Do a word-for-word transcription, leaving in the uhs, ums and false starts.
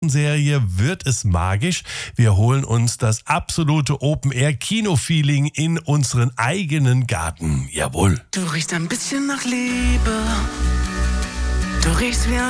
Serie Wird es magisch. Wir holen uns das absolute Open-Air-Kino-Feeling in unseren eigenen Garten. Jawohl. Du riechst ein bisschen nach Liebe. Du riechst wie ein